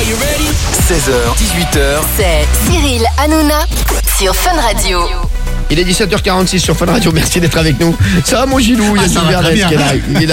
16h, 18h. C'est Cyril Hanouna sur Fun Radio. Il est 17h46 sur Fun Radio, merci d'être avec nous. Ça va mon Gilou, il y a Gilbert qui est là, il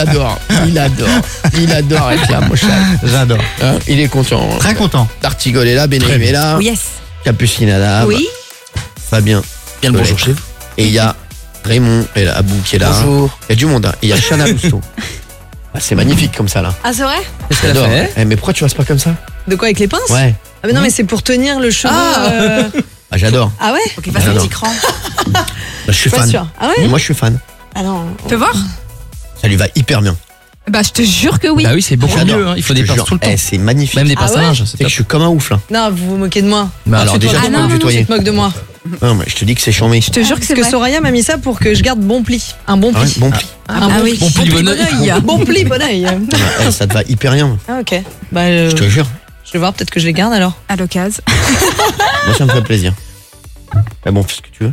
adore être là mon chat. J'adore. Hein, il est content. Très content. Tartigol est là, Benaïm est là, Yes. Capucine est là, Oui. Fabien. Bien le bonjour chef. Et il y a Raymond et Abou qui est là. Bonjour. Il y a du monde, hein. Et il y a Chana Lousteau. Ah, c'est magnifique comme ça là. Ah, c'est vrai? Qu'est-ce qu'elle a J'adore. fait? Mais pourquoi tu restes pas comme ça? De quoi, avec les pinces? Ouais. Ah, mais non, mais c'est pour tenir le cheveu. Ah, j'adore. Ah ouais? Faut qu'il fasse un J'adore. petit cran. Bah, je suis Pas fan. sûr. Ah ouais? Moi je suis fan. Ah non. Fais voir. Ça lui va hyper bien. Bah, je te jure que oui. Bah oui, c'est beaucoup J'adore. mieux. Hein. Il faut Je des te pinces jure. tout le temps. Eh, c'est magnifique. Même des Ah pinces à ouais linge. C'est que je suis comme un ouf là. Non, vous vous moquez de moi. Bah alors tu te déjà moques tu de peux moi. me tutoyer. Tu te moques de moi. Non mais je te dis que c'est charmé. Je te jure que Parce c'est que vrai. Soraya m'a mis ça pour que je garde bon pli. Un bon Ah ouais, pli. bon pli. Un Ah bon oui. pli. Bon pli, bon œil. Bon pli, bon oeil. Eh, ça te va hyper bien. Ah ok. Bah, Je te jure. je vais voir, peut-être que je les garde alors. À l'occasion. Moi ça me fait plaisir. Mais bon, fais ce que tu veux.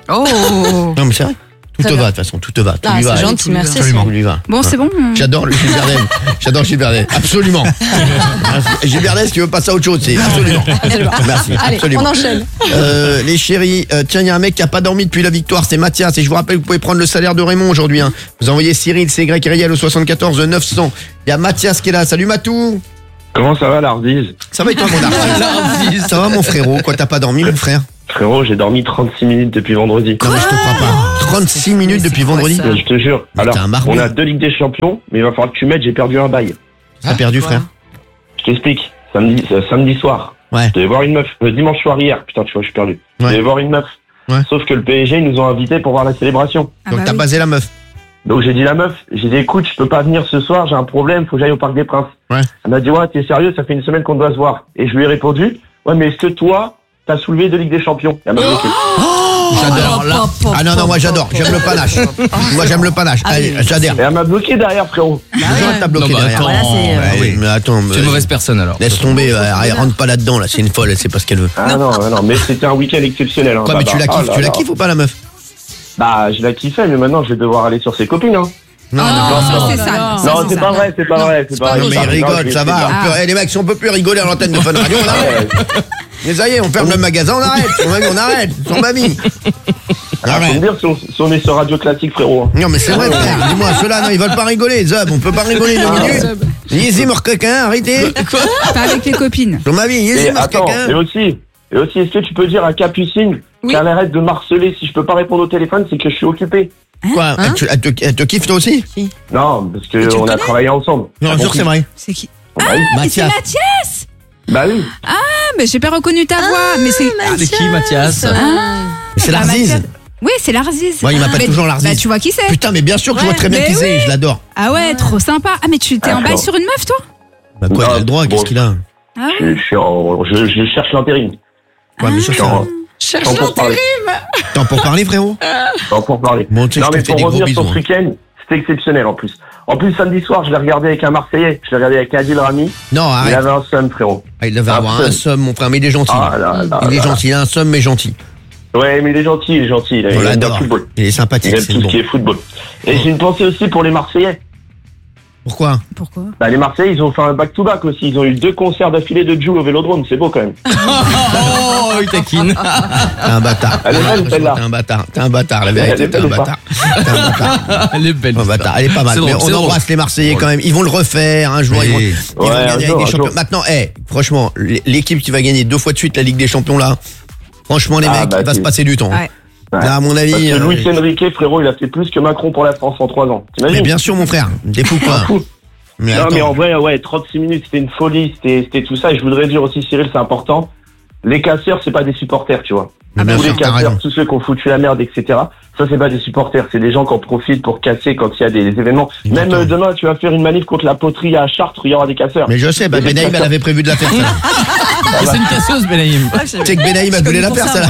Oh. Non mais c'est vrai. Tout Très te bien. va de toute façon, tout te va. Tout Ah, lui va. c'est gentil, tout lui va. merci. Absolument. Tout lui va. Bon, c'est bon. J'adore le Gilles Verdet. J'adore Gilles Verdet. Absolument. Gilles Verdet, qui veut passer à autre chose, c'est absolument. Merci. Allez, Absolument. on enchaîne. Les chéris, tiens, il y a un mec qui a pas dormi depuis la victoire, c'est Mathias. Et je vous rappelle que vous pouvez prendre le salaire de Raymond aujourd'hui. Hein. Vous envoyez Cyril, c'est Y Riel au 74 900. Il y a Mathias qui est là. Salut Matou. Comment ça va l'Ardise? Ça va et toi mon artiste? Ça va mon frérot? Quoi, t'as pas dormi mon frère? Frérot, j'ai dormi 36 minutes depuis vendredi. Non mais je te crois pas. 36 minutes depuis vendredi. Je te jure. Mais Alors, t'es un marmot. on a 2 Ligues des Champions, mais il va falloir que tu m'aides, j'ai perdu un bail. T'as perdu frère? Je t'explique. Samedi soir, Ouais. je devais voir une meuf. Dimanche soir hier, putain, tu vois, je suis perdu. Ouais. Je devais voir une meuf. Ouais. Sauf que le PSG, ils nous ont invités pour voir la célébration. Ah Donc bah t'as oui. basé la meuf. Donc j'ai dit la meuf, j'ai dit écoute, je peux pas venir ce soir, j'ai un problème, faut que j'aille au Parc des Princes. Ouais. Elle m'a dit ouais, t'es sérieux, ça fait une semaine qu'on doit se voir. Et je lui ai répondu, ouais, mais est-ce que toi, t'as soulevé 2 Ligues des Champions? Elle m'a bloqué. J'adore. Ah non, non, moi j'adore. J'aime le panache. Moi j'aime le panache. Allez, j'adhère. Et elle m'a bloqué derrière, frérot. J'aurais t'as bloqué Non, bah, derrière. attends. Voilà, c'est, Ouais, oui. mais attends. C'est une mauvaise personne alors. Laisse tomber, elle rentre pas là-dedans, là, c'est une folle, elle sait pas ce qu'elle veut. Ah non, mais c'était un week-end exceptionnel. Hein. Quoi, mais tu la oh kiffes, là tu la là. kiffes ou pas la meuf? Bah, je la kiffais, mais maintenant je vais devoir aller sur ses copines. Hein. Non, Non, non, ça, c'est sale. Non, c'est pas vrai, c'est pas vrai, c'est pas vrai. non, mais Non, il rigole, je- ça va. Ah. Les mecs, si on peut plus rigoler à l'antenne de Fun Radio, on arrête. Mais ça y est, on ferme le magasin, on arrête. On arrête, sans mamie. Alors, faut me dire si on est sur Radio Classique, frérot. Hein. Non, mais c'est vrai, frère. Dis-moi, ceux-là, non, ils veulent pas rigoler. Zab, on peut pas rigoler 2 minutes. Yézi, mort coquin, arrêtez. Pas avec les copines. Sur ma vie, Yézi, Et mort attends, coquin. et aussi, est-ce que tu peux dire à Capucine Oui. qu'elle arrête de marceler si je peux pas répondre au téléphone, c'est que je suis occupé. Quoi, elle te kiffe toi aussi? Non, parce tu le qu'on a connais travaillé ensemble. Non, Ah, jure, c'est vrai. C'est qui? Bah oui. Mais c'est Mathias. Mathias. Bah oui. Ah, mais j'ai pas reconnu ta voix. Mais c'est. C'est qui Mathias? C'est Bah, l'Arzise. Mathias. Oui, c'est l'Arzise. Ouais, il m'appelle Mais- toujours l'Arzise. Bah, tu vois qui c'est? Putain, mais bien sûr que je vois très bien Mais qui c'est, je l'adore. Ah ouais, trop sympa. Ah, mais tu t'es en bail D'accord. sur une meuf, toi? Bah quoi, il a le droit, Bon. qu'est-ce qu'il a? Ah ouais. Je cherche l'intérim. Ouais, mais ça, Je suis en- Cherche Tant pour parler. T'en pour parler, frérot? Tant pour parler. Bon, tu sais, Non, je mais te fais pour des gros revenir bisous. sur ce week-end, c'était exceptionnel en plus. En plus, samedi soir, je l'ai regardé avec un Marseillais. Je l'ai regardé avec Adil Rami. Non, Il arrête. avait un seum, frérot. Ah, il devait avoir un somme, mon frère, mais il est gentil. Ah là là Il est là. gentil, il a un somme, mais gentil. Ouais, mais il est gentil, il est gentil. Il On aime bien le l'adore. football. Il est Il sympathique, aime c'est tout ce bon. qui est football. Et j'ai une pensée aussi pour les Marseillais. Pourquoi? Pourquoi? Bah, les Marseillais, ils ont fait un back-to-back aussi. Ils ont eu 2 concerts d'affilée de Jou au Vélodrome. C'est beau quand même. Oh, il taquine. T'es un bâtard. Elle est belle, celle-là. T'es un bâtard, la vérité. Elle est T'es un belle ou pas bâtard. T'es un bâtard. Elle est belle. Un bâtard. Elle est pas mal. C'est Mais drôle, on c'est drôle. embrasse les Marseillais quand même. Ils vont le refaire un jour. Oui. Ils vont Ouais, gagner un la jour, Ligue des un Champions. jour. Maintenant, franchement, l'équipe qui va gagner 2 fois de suite la Ligue des Champions là, franchement, les Ah, mecs, bah, il va si. se passer du temps. Ouais. Ouais. Là, à mon avis. Parce que Luis Enrique, frérot, il a fait plus que Macron pour la France en 3 ans. Mais T'imagines? bien sûr, mon frère. T'es fou, quoi. Fou. Mais Non, mais attends. en vrai, ouais, 36 minutes, c'était une folie, c'était tout ça. Et je voudrais dire aussi, Cyril, c'est important. Les casseurs, c'est pas des supporters, tu vois. Mais bien Tous les sûr, t'as casseurs, raison. tous ceux qui ont foutu la merde, etc. Ça, c'est pas des supporters, c'est des gens qui en profitent pour casser quand il y a des événements. Même Exactement. demain, tu vas faire une manif contre la poterie à Chartres, il y aura des casseurs. Mais je sais, bah, Mais Benaïm, elle avait prévu de la faire, ça. C'est une casseuse, Benaïm. Tu sais que Benaïm a voulu la faire, ça, là.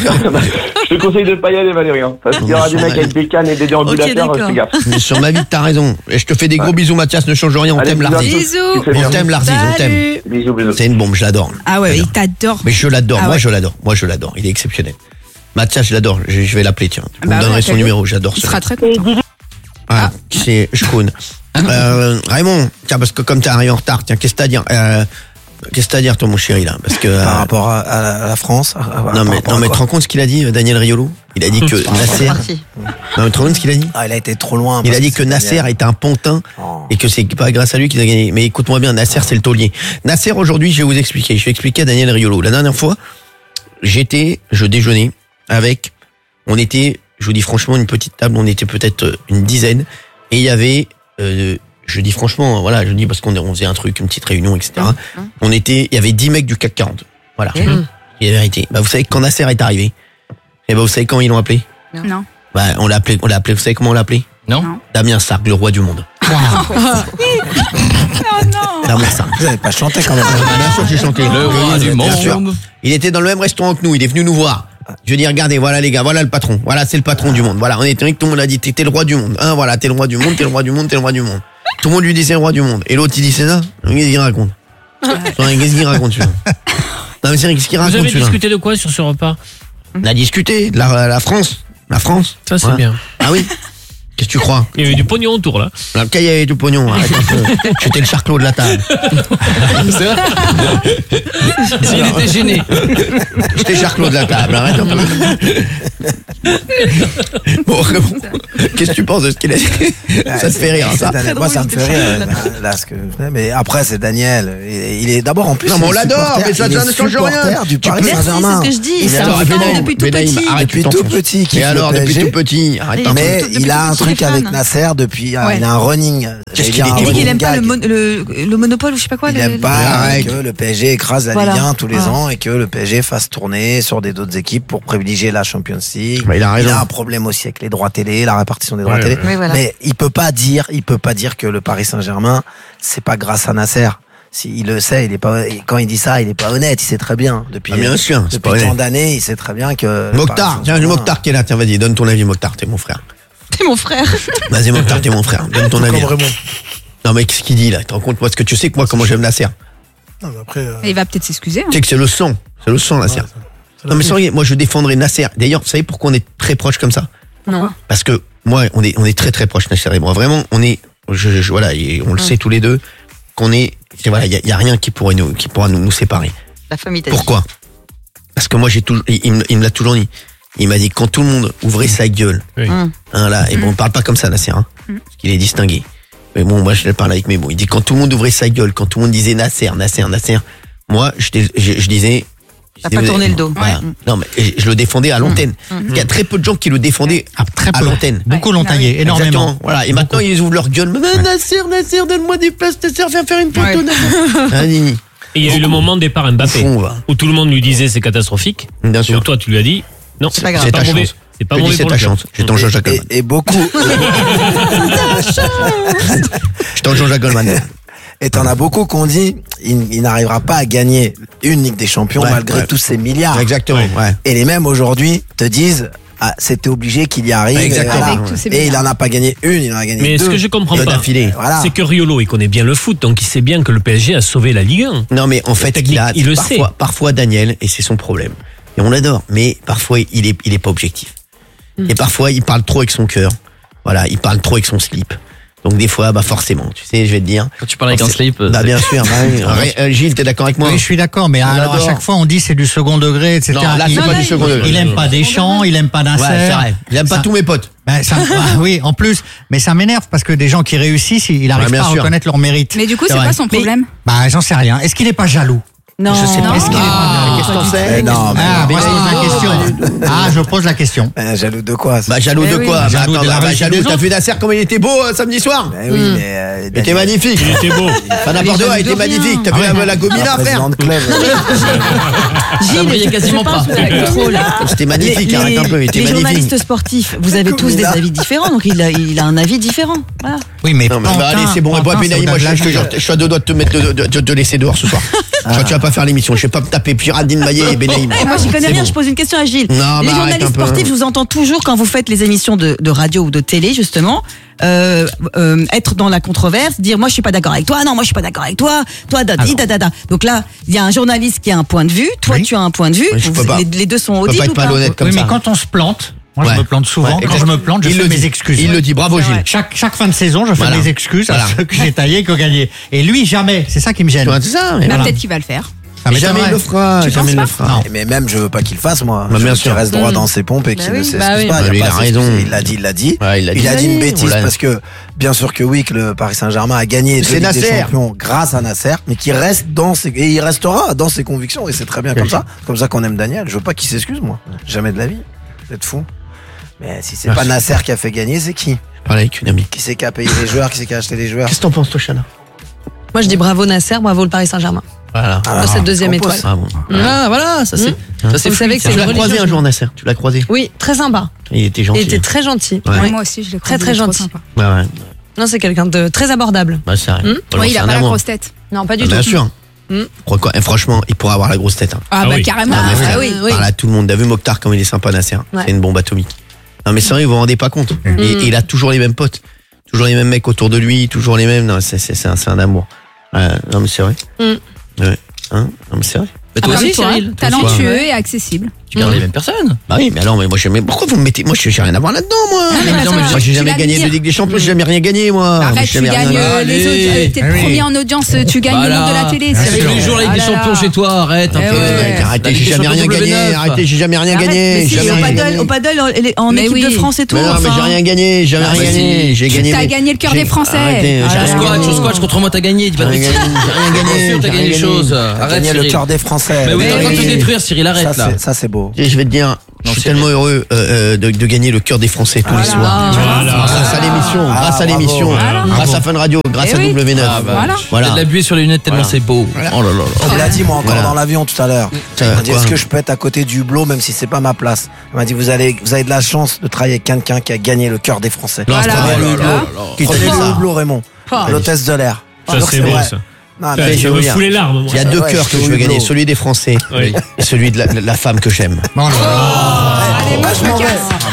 Je te conseille de pas y aller, Valérie, hein, parce qu'il y aura des mecs avec des cannes et des déambulateurs, d'accord. fais gaffe. Mais sur ma vie, t'as raison. Et je te fais des gros bisous, Mathias, ne change rien, on Allez, t'aime, bisous. l'Arzise. Bisous. Tu fais On bien. t'aime, l'Arzise, on t'aime. Salut. Bisous, bisous. C'est une bombe, je l'adore. Ah ouais, il t'adore. Mais je l'adore, Ah moi ouais. je l'adore, moi je l'adore, il est exceptionnel. Mathias, je l'adore, je vais l'appeler, tiens. Vous Bah me donnerez ouais, son t'as vu. numéro, j'adore Il ça. sera très content. Ah, c'est Shkoun. Raymond, tiens, parce que comme t'es arrivé en retard, tiens, qu'est-ce que t'as à dire Qu'est-ce que t'as à dire, toi, mon chéri, là? Parce que. Par rapport à la France. Non, mais tu te rends compte ce qu'il a dit, Daniel Riolo? Il a dit que Nasser. Parti. Non, mais tu te rends compte ce qu'il a dit? Ah, il a été trop loin. Il a dit que Nasser était un pantin et que c'est pas grâce à lui qu'il a gagné. Mais écoute-moi bien, Nasser, c'est le taulier. Nasser, aujourd'hui, je vais vous expliquer. Je vais expliquer à Daniel Riolo. La dernière fois, je déjeunais avec, je vous dis franchement, une petite table, on était peut-être une dizaine, et il y avait, je dis franchement, voilà, je dis parce qu'on faisait un truc, une petite réunion, etc. Il y avait 10 mecs du CAC 40. Voilà. C'est la vérité. Bah, vous savez, quand Nasser est arrivé, et bah, vous savez comment ils l'ont appelé? Non. Bah, on l'a appelé, vous savez comment on l'a appelé? Non. Damien Sargue, le roi du monde. Oh non. Damien Sargue. Vous n'avez pas chanté quand même. Bien sûr que j'ai chanté. Le roi du Bien sûr. monde. Il était dans le même restaurant que nous, il est venu nous voir. Je dis, regardez, voilà les gars, voilà le patron. Voilà, c'est le patron du monde. Voilà, on était tout le monde a dit, t'es le roi du monde. Hein, voilà, t'es le roi du monde, t'es le roi du monde, t'es le roi du monde. Tout le monde lui dit c'est le roi du monde. Et l'autre, il dit c'est ça. Qu'est-ce qu'il raconte? Qu'est-ce qu'il raconte, celui-là? Non, mais c'est qu'est-ce qu'il Vous raconte, avez celui-là? discuté de quoi sur ce repas? On a discuté de la France. La France. Ça, c'est Ouais. bien. Ah oui? Qu'est-ce que tu crois? Il y avait du pognon autour, là. Dans le cas, il y avait du pognon. Arrête un peu. J'étais le charclot de la table. C'est vrai. Il était gêné. J'étais charclot de la table. Arrête un peu. Bon, qu'est-ce que tu penses de ce qu'il a dit? Ça te fait rire, ça? Moi, ça me fait rire. Là, mais après, c'est Daniel. Il est d'abord en plus. Non, mais on il est l'adore, supporter- mais ça il est ne change rien. supporter du Paris Merci, Saint-Germain. c'est ce que je dis. Il C'est est un un fan fan depuis tout Benaïm, petit. arrête, depuis tu tout t'enfonces. petit. Et alors, depuis tout petit, arrête un peu. Mais Depuis il a un tout truc petit, avec fan. Nasser depuis. Ouais. Il a un running. Qu'est-ce j'allais qu'il dire est- un il dit Il dit qu'il running aime pas gag. le monopole ou je sais pas quoi. Il aime pas Arrête. que le PSG écrase la Voilà. Ligue 1 tous les Voilà. ans et que le PSG fasse tourner sur d'autres équipes pour privilégier la Champions League. Bah, il a raison. un problème aussi avec les droits télé, la répartition des droits Ouais, télé. ouais. Oui, voilà. Mais il peut pas dire que le Paris Saint-Germain, c'est pas grâce à Nasser. Si, il le sait, il est pas, quand il dit ça, il est pas honnête, il sait très bien. Depuis, Ah, bien sûr, c'est pas depuis tant honnête. d'années, il sait très bien que. le Mokhtar, Paris tiens, Saint-Germain- Mokhtar qui est là, tiens, vas-y, donne ton avis, Mokhtar, t'es mon frère. T'es mon frère. Vas-y, Mokhtar, t'es mon frère, donne ton Tout avis. comme Raymond. Non, mais qu'est-ce qu'il dit, là? Tu te rends compte, moi, ce que tu sais que moi, comment j'aime Nasser? Non, mais après, Il va peut-être s'excuser. hein. Tu sais que c'est le sang, Nasser. Non, mais sans rien, moi, je défendrai Nasser. D'ailleurs, vous savez pourquoi on est très proches comme ça? Non. Parce que, moi, on est très très proches, Nasser et moi. Vraiment, on est, voilà, et on le sait tous les deux, qu'on est, voilà, il y a rien qui pourra nous séparer. La famille t'a dit. Pourquoi? Parce que moi, il me l'a toujours dit. Il m'a dit, quand tout le monde ouvrait sa gueule, Oui. Hum. hein, là, et bon, on parle pas comme ça, Nasser, hein, parce qu'il est distingué. Mais bon, moi, je le parle avec mes mots. Il dit, quand tout le monde ouvrait sa gueule, quand tout le monde disait Nasser, moi, je disais, T'as pas tourné le dos. Voilà. Ouais. Non, mais je le défendais à l'antenne. Il y a très peu de gens qui le défendaient Très à peu. l'antenne. Beaucoup l'ont taillé, énormément. Exactement. Voilà. Et maintenant, ils ouvrent leur gueule. Mais Nasser, donne-moi des places, Nasser, viens faire une photo, Ouais. Nasser. Ah, Nini. Et il y a eu le moment de départ Mbappé, Fond, va. où tout le monde lui disait c'est catastrophique. Bien Et sûr. toi, tu lui as dit non, C'est pas grave. C'est ta mauvais. chance. C'est pas Je dis, mauvais c'est pour ta le club. chance. J'étais en Jean-Jacques Goldman. et beaucoup, J'étais en Jean-Jacques Goldman. et t'en as beaucoup qu'on dit, il n'arrivera pas à gagner une Ligue des Champions Ouais, malgré ouais. tous ces milliards. Exactement. Ouais. Et les mêmes aujourd'hui te disent, ah, c'était obligé qu'il y arrive. Exactement. Et, Avec tous ces Et il milliards. en a pas gagné une, il en a gagné Mais deux. ce que je comprends Deux pas, d'affilée. Voilà. c'est que Riolo, il connaît bien le foot, donc il sait bien que le PSG a sauvé la Ligue 1. Non, mais en fait, technique, il le sait. parfois Daniel, et c'est son problème. Et on l'adore, mais parfois il est pas objectif. Et parfois il parle trop avec son cœur. Voilà, il parle trop avec son slip. Donc des fois, bah forcément, tu sais, je vais te dire. Quand tu parles avec un slip. Bah bien sûr. Gilles, t'es d'accord avec moi? Oui, je suis d'accord, mais alors à l'adore. chaque fois on dit c'est du second degré, etc. Non, là, c'est il, pas du second degré. il aime pas Deschamps, il aime pas Nasser. Ouais, c'est vrai. Il aime pas Ça- tous mes potes. Ben, oui, en plus, mais ça m'énerve parce que des gens qui réussissent, il arrive Ouais, bien pas à sûr. reconnaître leur mérite. Mais du coup, C'est c'est vrai. quoi son problème? Bah, j'en sais rien. Est-ce qu'il est pas jaloux? Non. Je sais pas. Est-ce qu'il est pas Qu'est-ce que t'en sais? Mais non, mais Ah, mais moi, je pose la question. Ah, je pose la question. jaloux de quoi ça? Bah jaloux Eh de oui. quoi? Bah, Jaloux attends, de la bah, réussite jaloux, des t'as autres. vu Nasser comme il était beau samedi soir? Ben oui, mais Il était magnifique. Il était beau. Pas n'importe quoi, il était magnifique. T'as vu la gomina à faire? président de club. Gilles, brillait quasiment je pense pas. sous la contrôle. C'était magnifique, arrête un peu, il était les magnifique. journalistes sportifs, vous avez tous des avis différents, donc il a un avis différent. Voilà. Oui, mais Non, mais bah, allez, c'est bon, et Pantin, Benaïm, c'est moi, au-delà de je suis à deux doigts de te mettre, de te laisser dehors ce soir. Je crois que tu vas pas faire l'émission. Je vais pas me taper Piradine Maillet et Benaïm. Moi, j'y connais C'est rien, bon. je pose une question à Gilles. Non, les bah, arrête journalistes un peu. sportifs, je vous entends toujours quand vous faites les émissions de radio ou de télé, justement, être dans la controverse, dire moi je suis pas d'accord avec toi, non moi je suis pas d'accord avec toi, dadi, dadada. Donc là, il y a un journaliste qui a un point de vue, toi Oui. tu as un point de vue, Oui, je peux pas. les deux sont Je peux audibles pas être ou pas malhonnête comme Oui, ça. mais quand on se plante, Moi, Ouais. je me plante souvent. Ouais, Quand je me plante, je il fais le mes dit. excuses. Il le dit. Bravo, Gilles. Chaque fin de saison, je fais Voilà. mes excuses à Voilà. ceux que j'ai taillés et qui ont gagné. Et lui, jamais. C'est ça qui me gêne. Tu vois, c'est ça. Mais Bah, voilà. peut-être qu'il va le faire. Ça Mais jamais m'étonnerait. il le fera. Tu Jamais penses il le pas fera. Non. Mais même, je veux pas qu'il le fasse, moi. Bah, Je bien veux sûr. qu'il reste droit dans ses pompes et qu'il Bah ne oui. s'excuse Bah oui. pas. Bah, Il lui, a il pas a à s'excuser. raison. Il l'a dit. Ouais, Il a dit une bêtise Voilà. parce que, bien sûr que oui, que le Paris Saint-Germain a gagné C'est deux Ligues des Nasser. Champions grâce à Nasser, mais qui reste et il restera dans ses convictions et c'est très bien comme ça. Comme ça qu'on aime Daniel. Je veux pas qu'il s'excuse, moi. Jamais de la vie. Vous êtes fou. Mais si c'est pas Nasser qui a fait gagner, c'est qui? Parler avec une amie. Qui c'est qui a payé les joueurs? Qui c'est qui a acheté les joueurs? Qu'est-ce que t'en penses, toi, Chana? Moi, je dis bravo Nasser, bravo le Paris Saint-Germain. Voilà. Ah, Cette deuxième compose. étoile. Ah bon. Ah, voilà, ça c'est. Ça c'est Vous savez que c'est Tu une l'as croisé religion. un jour, Nasser. Tu l'as croisé. Oui, très sympa. Il était gentil. Il était très gentil. Ouais. Ouais. Moi aussi, je l'ai Très, croisé, très il est trop gentil. sympa. Ouais, ouais. Non, c'est quelqu'un de très abordable. Bah, c'est vrai. Ouais, il a pas la grosse tête. Non, pas du Ah, tout. bien sûr. Mm. Quoi, et franchement, il pourrait avoir la grosse tête. Hein. Ah, Ah bah oui. carrément. Ah, mais frère, oui, oui. Parle à tout le monde. T'as vu Mokhtar comme il est sympa, Nasser. Ouais. C'est une bombe atomique. Non, mais sérieux, vous vous rendez pas compte. Et il a toujours les mêmes potes. Toujours les mêmes mecs autour de lui. Toujours les mêmes. Non, c'est un amour. Non, mais c'est vrai. Ouais. Hein, non, mais c'est vrai. Mais toi Comme aussi, toi, Cyril. talentueux et accessible. Tu gardes les mêmes personnes. Bah oui, mais alors, mais moi, pourquoi vous me mettez, moi, j'ai rien à voir là-dedans, moi. mais moi, attends, j'ai tu jamais l'as gagné dit. de Ligue des Champions, j'ai jamais rien gagné, moi. Arrête, J'ai tu jamais rien gagnes gagné. les Allez. t'es Ah oui. premier en audience, tu gagnes le monde de la télé. Bien Cyril. sûr. Tous les jours, la Ligue des Ah là Champions là. chez toi, arrête un Eh peu. ouais. Arrêtez, La j'ai Ligue des jamais rien Champions gagné. W9. Arrêtez, j'ai jamais rien Arrête, gagné. mais si, Jamais au rien paddle, gagné. au paddle, en Mais équipe oui. de France et tout. Mais non, mais enfin. j'ai rien gagné, j'ai Ah, rien bah gagné. J'ai gagné. T'as gagné le cœur des Français. Arrêtez, Ah j'ai là rien là. gagné. Au squash, contre moi, t'as gagné. Dis pas de J'ai rien bêtises. gagné, j'ai rien gagné. Bien sûr, t'as j'ai gagné rien des choses. T'as Arrête, gagné le Cyril. cœur des Français. Mais oui, t'es en train de te oui. détruire, Cyril, arrête là. Ça, c'est beau. Et je vais te dire, je suis tellement heureux de gagner le cœur des Français tous les soirs. Grâce à l'émission, grâce à l'émission, Voilà. grâce à Fun Radio, grâce Eh à oui. W9. Ah, bah, Voilà. T'as Voilà. de la buée sur les lunettes tellement c'est beau. Oh là là là. On me l'a dit, moi, encore Voilà. dans l'avion tout à l'heure. Ça Il va, m'a dit, quoi est-ce que je peux être à côté du hublot, même si c'est pas ma place? Il m'a dit, vous avez de la chance de travailler avec quelqu'un qui a gagné le cœur des Français. Non, c'est Voilà. pas vrai, Le le hublot. hublot. Qui t'a Prenez dit le ça hublot, Raymond. L'hôtesse de l'air. Ça, Donc, c'est beau, vrai. ça. Non, Ça, mais je Ça veux me dire, fout les larmes, moi. il y a deux Ouais, cœurs que c'est je veux hublot. gagner, celui des Français Oui. et celui de la femme que j'aime. Bon, là, Allez, moi je me casse.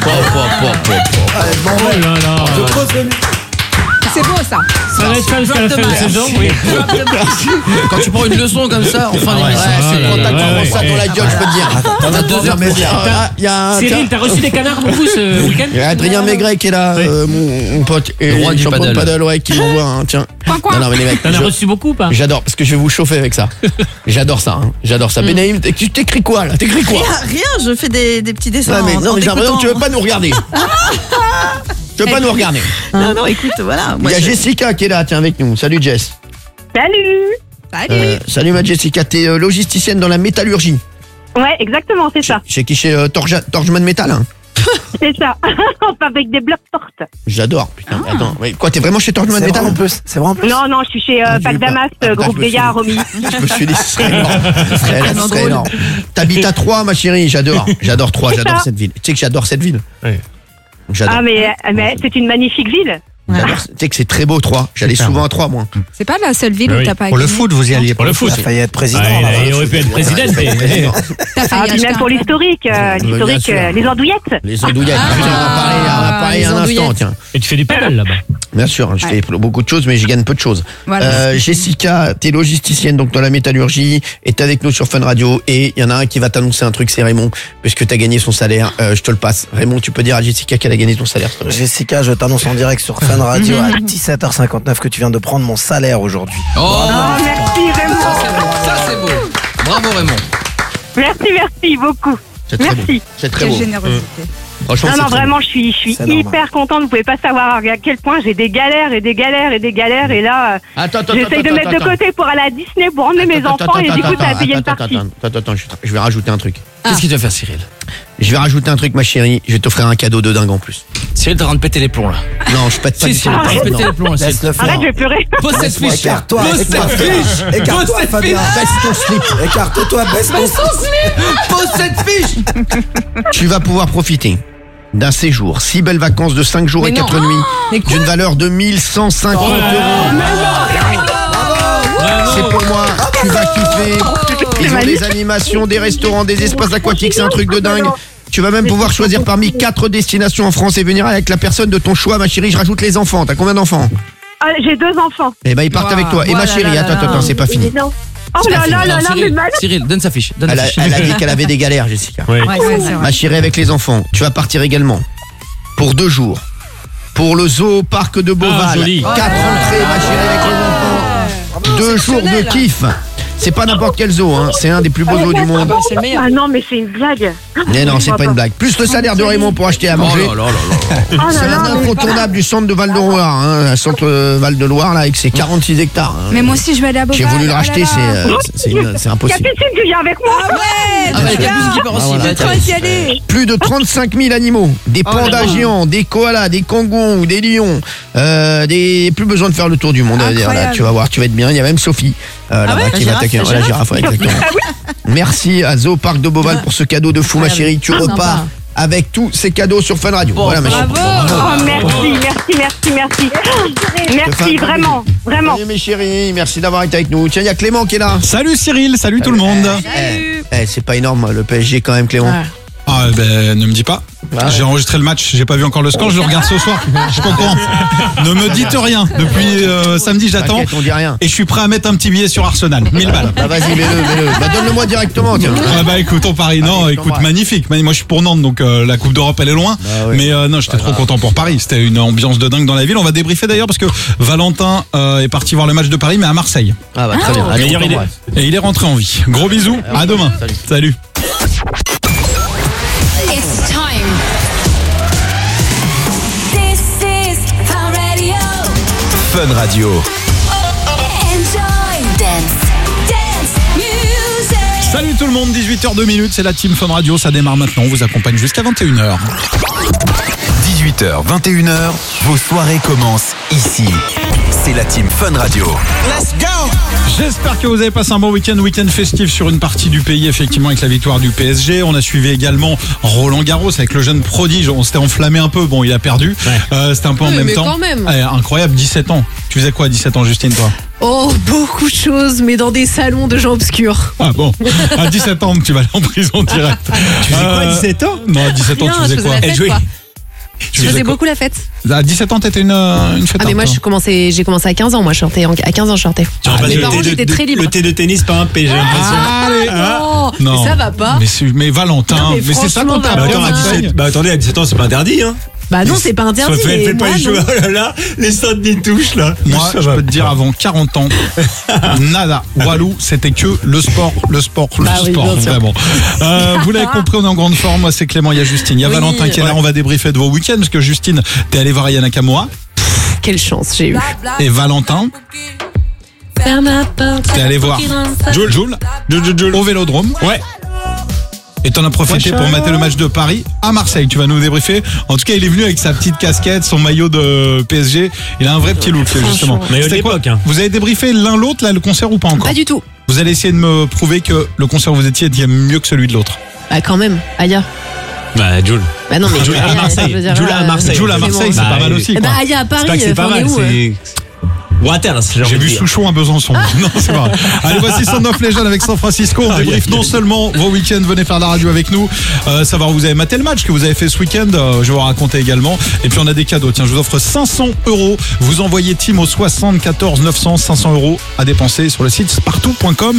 Allez, bon, Oh là là. je pose le C'est beau ça. Ça va être ça jusqu'à la fin de la saison, oui. Quand tu prends une leçon comme ça, en fin d'émission. C'est quand t'as ouais, commencé ça ouais. dans la gueule, je peux te dire. T'as 2 heures pour ça. Il y a un- Cyril, t'as reçu des canards beaucoup ce week-end? Il y a Adrien Maigret qui est là, mon pote, et Le roi du champion de paddle. paddle, ouais, qui m'envoie un, tiens. Coin. Non, mais les mecs, T'en as reçu beaucoup ou pas? j'adore, parce que je vais vous chauffer avec ça. J'adore ça, hein. J'adore ça. Benaïm, tu t'écris quoi, là? T'écris quoi? Rien, je fais des petits dessins. Non, mais, en non, mais j'ai l'impression que tu veux t'écoutant. pas nous regarder. Tu veux pas nous regarder. Non, non, écoute, voilà. Il moi, y a je- Jessica qui est là, tiens, avec nous. Salut, Jess. Salut. Salut, ma Jessica. T'es logisticienne dans la métallurgie. Ouais, exactement, c'est ça. Chez qui? Chez Torgeman Metal, hein. C'est ça. On fabrique des blocs portes. J'adore, putain. mais Attends, mais quoi, t'es vraiment chez Torgeman C'est Metal? vrai en plus. C'est vrai en plus. Non, je suis chez Ah, je Pac veux pas. Damas, Ah, groupe je me suis Gaillard, dit. Romy. Je me suis dit, ce serait énorme. Ce serait drôle. énorme. T'habites à Troyes, ma chérie. J'adore Troyes. C'est J'adore ça. cette ville. Tu sais que j'adore cette ville. Oui. J'adore. Ah, mais c'est une magnifique ville. J'adore. Tu sais que c'est très beau, Troyes. J'allais Super. souvent à Troyes, moi. C'est pas la seule ville Oui. où t'as pas pour le gagné. foot, vous y alliez. Pour le foot. Il a failli être président. Ah, là. il aurait pu être président. T'as Ah, failli puis acheter même un pour terrain. l'historique, Bien sûr. les andouillettes. Les andouillettes. Putain, on va parler les un instant, andouillettes. tiens. Et tu fais du paddle là-bas. Bien sûr, je fais beaucoup de choses, mais je gagne peu de choses. Voilà. Jessica, t'es logisticienne donc dans la métallurgie, et t'es avec nous sur Fun Radio, et il y en a un qui va t'annoncer un truc, c'est Raymond, puisque t'as gagné son salaire. Je te le passe. Raymond, tu peux dire à Jessica qu'elle a gagné ton salaire, s'il te plaît. Jessica, je t'annonce en direct sur Fun Radio à 17h59 que tu viens de prendre mon salaire aujourd'hui. Oh, Oh, merci Raymond. ça c'est beau. Bravo Raymond. Merci beaucoup. C'est très Merci. beau. C'est très Quelle beau. générosité. Franchement, Non, c'est non, très vraiment, je suis C'est normal. hyper contente. Vous pouvez pas savoir à quel point j'ai des galères et des galères et des galères. Et là, beau. Attends, j'essaye de mettre de côté pour aller à Disney pour emmener mes enfants. Et du coup, ça a payé une partie. Attends, je vais rajouter un truc. Qu'est-ce qu'il te va faire, Cyril? Je vais rajouter un truc, ma chérie. Je vais t'offrir un cadeau de dingue en plus. Cyril, t'es en train de péter les plombs là. Non, je pète pas Si, du si, tout. t'es en train de péter les plombs là. Laisse-le faire. Arrête, je vais pleurer. Pose cette fiche. Écarte-toi. Pose cette Écarte-toi. fiche. Écarte-toi, Pose cette Fabien. fiche. Baisse ton slip. Écarte-toi, baisse ton Pose cette fiche. Tu vas pouvoir profiter d'un séjour, 6 belles vacances de 5 jours Mais et non. 4 nuits, Mais quoi d'une valeur de 1150 Oh là euros. C'est pour moi, tu vas kiffer. Ils ont des animations, des restaurants, des espaces aquatiques, c'est un truc de dingue. Tu vas même pouvoir choisir parmi 4 destinations en France et venir avec la personne de ton choix, ma chérie. Je rajoute les enfants. T'as combien d'enfants? Ah, j'ai 2 enfants. Eh ben, ils partent avec toi. Et ma Voilà, chérie, là, attends, là. c'est pas fini. Non. Oh là là là là, mais Cyril, donne sa fiche. Donne Elle sa a, fiche. elle a dit qu'elle avait des galères, Jessica. Ouais. Ouais, c'est vrai. Ma chérie, avec les enfants, tu vas partir également pour 2 jours pour le zoo parc de Beauval. Ah, joli. 4 entrées, ma chérie, avec les enfants. 2 jours de kiff. C'est pas n'importe quel zoo, hein. C'est un des plus beaux zoos du monde. C'est le meilleur. Ah non, mais c'est une blague. Mais non, c'est pas une blague. Plus le salaire de Raymond pour acheter à manger. Oh là C'est là, un incontournable du centre de Val-de-Loire, hein, un centre Val-de-Loire là avec ses 46 hectares. hein. Mais moi aussi, je vais aller à Beauval. J'ai voulu le racheter, oh là là. c'est il y a impossible. Piscine qui vient avec moi. Ah ouais, Ah, il y a plus qui part aussi. voilà. Bah, trop tiens. d'y aller. Plus de 35 000 animaux, des pandas géants, des koalas, des kangourous, des lions, plus besoin de faire le tour du monde. Incroyable. Là, tu vas voir, tu vas être bien. Il y a même Sophie là-bas ouais, qui la va t'accueillir. girafe, La girafe, ouais, exactement. Merci à Zoo Parc de Beauval pour ce cadeau de fou, ma chérie. Tu repars sympa. avec tous ces cadeaux sur Fun Radio. Voilà, ma chérie. Oh, merci. Merci, vraiment. Salut mes chéris, merci d'avoir été avec nous. Tiens, il y a Clément qui est là. Salut Cyril, salut tout le monde. C'est pas énorme le PSG quand même, Clément. Ah ben ne me dis pas. J'ai enregistré le match, j'ai pas vu encore le score, je le regarde ce soir. Je suis pas au courant. Ne me dites rien. Depuis samedi, j'attends. T'inquiète, on dit rien. Et je suis prêt à mettre un petit billet sur Arsenal. 1000 balles. Bah vas-y, mets-le. Bah donne-le-moi directement, tiens. Ah bah écoute, on parie. Non, Allez, écoute, t'embrasse. magnifique. Moi je suis pour Nantes, donc la Coupe d'Europe elle est loin. Bah ouais. Mais non, j'étais trop content pour Paris. C'était une ambiance de dingue dans la ville. On va débriefer d'ailleurs parce que Valentin est parti voir le match de Paris, mais à Marseille. Ah bah très bien. Allez, D'ailleurs, on il est- t'embrasse. Et il est rentré en vie. Gros bisous. À demain. Salut. It's time. This is Fun Radio. Fun Radio. Enjoy. Dance music. Salut tout le monde, 18h02, c'est la team Fun Radio, ça démarre maintenant, on vous accompagne jusqu'à 21h. 18h, 21h, vos soirées commencent ici. C'est la team Fun Radio. Let's go! J'espère que vous avez passé un bon week-end festif sur une partie du pays, effectivement, avec la victoire du PSG. On a suivi également Roland Garros avec le jeune prodige. On s'était enflammé un peu, bon, il a perdu. C'était un peu en même mais temps. quand même. Ouais, incroyable, 17 ans. Tu faisais quoi à 17 ans, Justine, toi? Oh, beaucoup de choses, mais dans des salons de gens obscurs. Ah bon, à 17 ans, tu vas aller en prison direct. Tu faisais quoi à 17 ans? Non, à 17 ans, Rien, tu faisais je quoi? faisais la fête, quoi. Tu Je faisais quoi beaucoup la fête. À 17 ans, t'étais une fête. Ah mais moi j'ai commencé à 15 ans, moi je sortais à 15 ans je sortais. Mes parents j'étais très libre. Le thé de tennis, pas un P, j'ai l'impression. Ah non, mais ça va pas. Mais Valentin, Non, mais c'est ça qu'on t'a franchement, appris. Attendez, à 17 ans, c'est pas interdit, hein. Bah non, c'est pas interdit. Fais mais pas moi, les choses. non. Oh là là, les sondes n'y touchent, là. Moi, je peux te dire, avant 40 ans, nada. Walou, c'était que le sport. Bah oui, bien sûr. Vraiment. Vous l'avez compris, on est en grande forme. Moi, c'est Clément, il y a Justine. Il y a Oui, Valentin qui est là. ouais. On va débriefer de vos week-ends parce que Justine, t'es allé voir Aya Nakamura. Quelle chance j'ai eu. Et Valentin, t'es allé voir Jules au Vélodrome. Ouais. Et t'en as profité pour mater le match de Paris à Marseille. Tu vas nous débriefer. En tout cas, il est venu avec sa petite casquette, son maillot de PSG. Il a un vrai petit look, justement. Mais C'était quoi l'époque, hein. Vous avez débriefé l'un l'autre, là, le concert ou pas encore? Pas du tout. Vous allez essayer de me prouver que le concert où vous étiez était mieux que celui de l'autre. Bah quand même, Aya. Bah, Jules. Bah non mais Jules à Aya, Marseille. je veux dire, Jules à Marseille. Jules à Marseille, c'est Bah, pas mal aussi, Eh quoi. bah Aya à Paris, C'est pas que c'est pas on est mal, où c'est. Waters, J'ai vu Souchon à Besançon. Non, c'est pas vrai. Allez, voici Son of Legend avec San Francisco. On débriefe non seulement vos week-ends, venez faire la radio avec nous, savoir où vous avez maté le match que vous avez fait ce week-end. Je vais vous raconter également. Et puis on a des cadeaux. Tiens, je vous offre 500 €. Vous envoyez team au 74 900, 500 € à dépenser sur le site spartou.com.